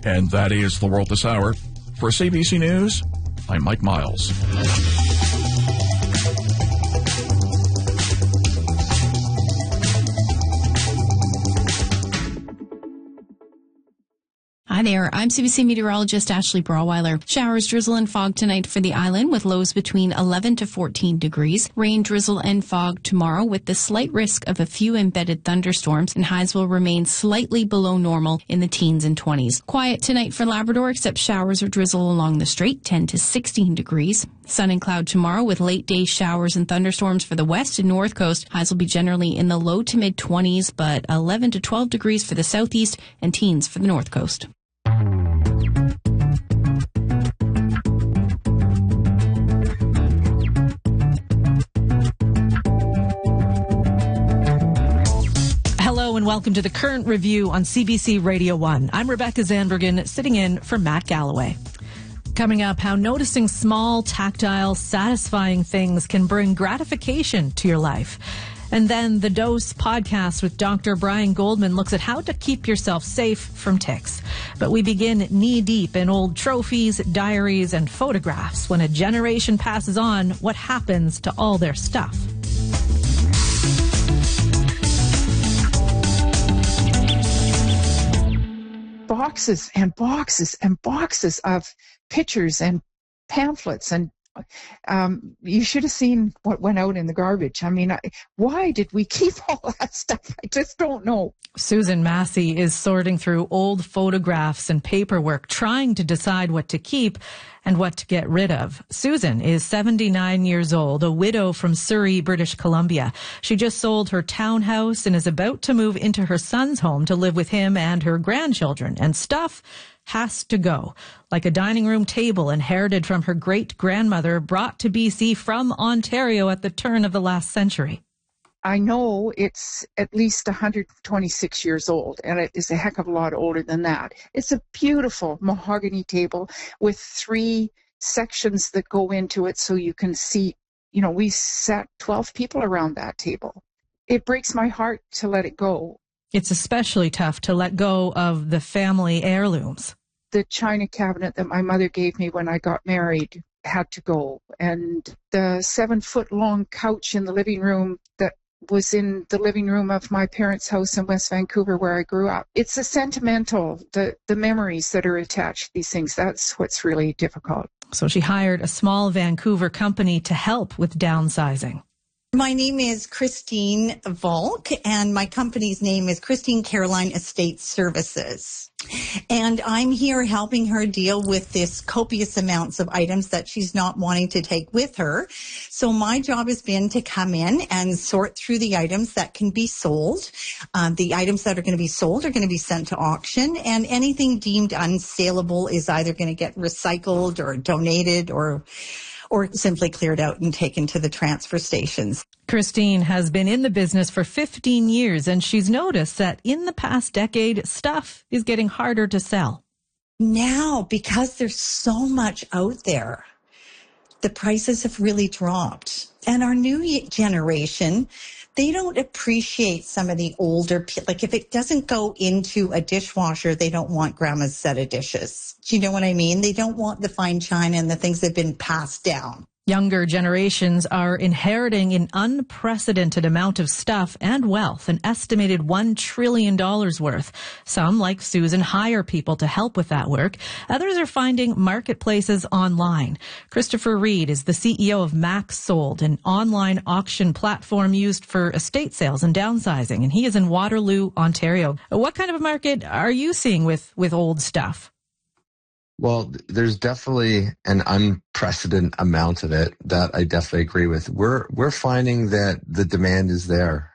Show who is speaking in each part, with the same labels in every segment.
Speaker 1: And that is the world this hour. For CBC News, I'm Mike Miles.
Speaker 2: Hi there, I'm CBC meteorologist Ashley Brawweiler. Showers, drizzle, and fog tonight for the island with lows between 11 to 14 degrees. Rain, drizzle, and fog tomorrow with the slight risk of a few embedded thunderstorms, and highs will remain slightly below normal in the teens and 20s. Quiet tonight for Labrador, except showers or drizzle along the strait, 10 to 16 degrees. Sun and cloud tomorrow with late day showers and thunderstorms for the west and north coast. Highs will be generally in the low to mid 20s, but 11 to 12 degrees for the southeast and teens for the north coast.
Speaker 3: Hello and welcome to the Current Review on CBC Radio 1. I'm Rebecca Zandbergen, sitting in for Matt Galloway. Coming up, how noticing small, tactile, satisfying things can bring gratification to your life. And then the Dose podcast with Dr. Brian Goldman looks at how to keep yourself safe from ticks. But we begin knee-deep in old trophies, diaries, and photographs. When a generation passes on, what happens to all their stuff?
Speaker 4: Boxes and boxes and boxes of pictures and pamphlets, and you should have seen what went out in the garbage. I mean, why did we keep all that stuff? I just don't know.
Speaker 3: Susan Massey is sorting through old photographs and paperwork, trying to decide what to keep and what to get rid of. Susan is 79 years old, a widow from Surrey, British Columbia. She just sold her townhouse and is about to move into her son's home to live with him and her grandchildren. And stuff has to go, like a dining room table inherited from her great-grandmother, brought to BC from Ontario at the turn of the last century.
Speaker 4: I know it's at least 126 years old, and it is a heck of a lot older than that. It's a beautiful mahogany table with 3 sections that go into it so you can see, we sat 12 people around that table. It breaks my heart to let it go.
Speaker 3: It's especially tough to let go of the family heirlooms.
Speaker 4: The china cabinet that my mother gave me when I got married had to go, and the 7-foot-long couch in the living room that was in the living room of my parents' house in West Vancouver where I grew up. It's the sentimental, the memories that are attached to these things. That's what's really difficult.
Speaker 3: So she hired a small Vancouver company to help with downsizing.
Speaker 5: My name is Christine Volk, and my company's name is Christine Caroline Estate Services. And I'm here helping her deal with this copious amounts of items that she's not wanting to take with her. So my job has been to come in and sort through the items that can be sold. The items that are going to be sold are going to be sent to auction, and anything deemed unsaleable is either going to get recycled or donated or simply cleared out and taken to the transfer stations.
Speaker 3: Christine has been in the business for 15 years, and she's noticed that in the past decade, stuff is getting harder to sell.
Speaker 5: Now, because there's so much out there, the prices have really dropped. And our new generation, they don't appreciate some of the older, like if it doesn't go into a dishwasher, they don't want grandma's set of dishes. Do you know what I mean? They don't want the fine china and the things that have been passed down.
Speaker 3: Younger generations are inheriting an unprecedented amount of stuff and wealth, an estimated $1 trillion worth. Some, like Susan, hire people to help with that work. Others are finding marketplaces online. Christopher Reed is the CEO of Max Sold, an online auction platform used for estate sales and downsizing, and he is in Waterloo, Ontario. What kind of a market are you seeing with old stuff?
Speaker 6: Well, there's definitely an unprecedented amount of it that I definitely agree with. We're finding that the demand is there.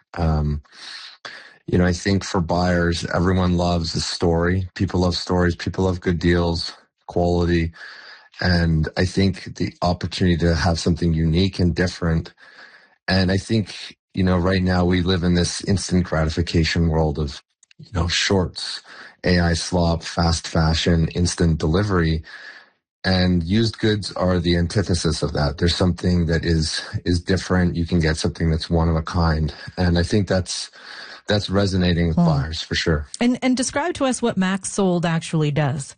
Speaker 6: I think for buyers, everyone loves a story. People love stories. People love good deals, quality. And I think the opportunity to have something unique and different. And I think, right now we live in this instant gratification world of, shorts, AI slop, fast fashion, instant delivery. And used goods are the antithesis of that. There's something that is different. You can get something that's one of a kind. And I think that's resonating with buyers for sure.
Speaker 3: And describe to us what Max Sold actually does.